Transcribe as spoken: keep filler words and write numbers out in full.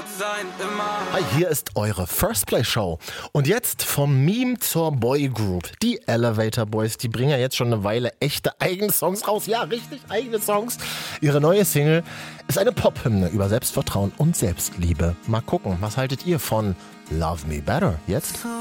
laut sein, immer. Hi, hier ist eure First Play Show. Und jetzt vom Meme zur Boygroup. Die Elevator Boys, die bringen ja jetzt schon eine Weile echte eigene Songs raus. Ja, richtig, eigene Songs. Ihre neue Single ist eine Pop-Hymne über Selbstvertrauen und Selbstliebe. Mal gucken, was haltet ihr von Love Me Better jetzt? So